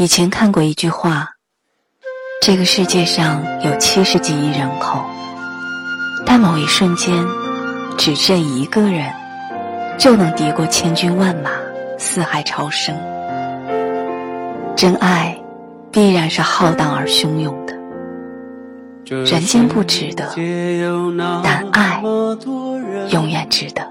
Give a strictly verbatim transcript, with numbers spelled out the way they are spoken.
以前看过一句话，这个世界上有七十几亿人口，但某一瞬间，只这一个人就能敌过千军万马，四海潮生。真爱必然是浩荡而汹涌的，人间不值得，但爱永远值得。